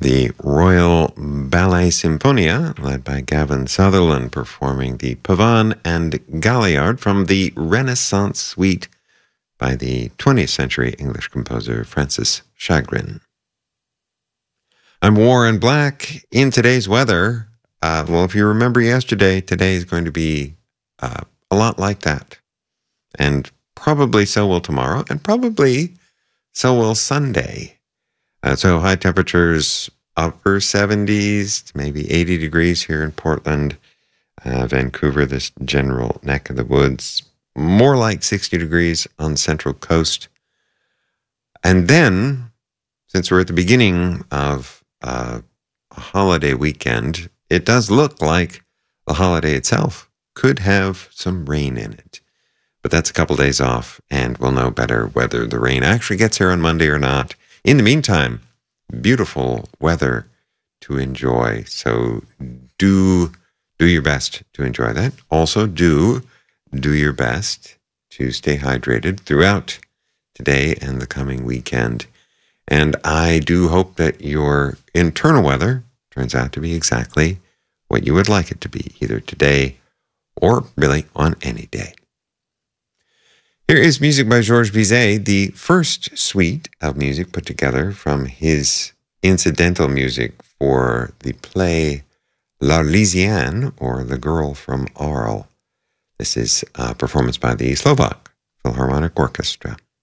The Royal Ballet Symphonia, led by Gavin Sutherland, performing the Pavane and Galliard from the Renaissance Suite by the 20th century English composer Francis Chagrin. I'm Warren Black. In today's weather, well, if you remember yesterday, today is going to be a lot like that. And probably so will tomorrow, and probably so will Sunday. So high temperatures, upper 70s, maybe 80 degrees here in Portland, Vancouver, this general neck of the woods. More like 60 degrees on the Central Coast. And then, since we're at the beginning of a holiday weekend, it does look like the holiday itself could have some rain in it. But that's a couple days off, and we'll know better whether the rain actually gets here on Monday or not. In the meantime, beautiful weather to enjoy. So do your best to enjoy that. Also, do your best to stay hydrated throughout today and the coming weekend. And I do hope that your internal weather turns out to be exactly what you would like it to be, either today or really on any day. Here is music by Georges Bizet, the first suite of music put together from his incidental music for the play L'Arlésienne, or The Girl from Arles. This is a performance by the Slovak Philharmonic Orchestra.